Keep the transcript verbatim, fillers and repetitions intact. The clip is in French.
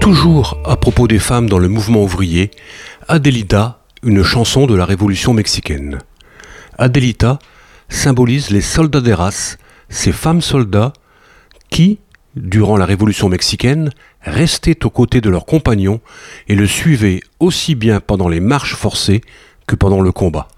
Toujours à propos des femmes dans le mouvement ouvrier, Adelita, une chanson de la Révolution mexicaine. Adelita symbolise les soldaderas, ces femmes soldats qui, durant la Révolution mexicaine, restaient aux côtés de leurs compagnons et le suivaient aussi bien pendant les marches forcées que pendant le combat.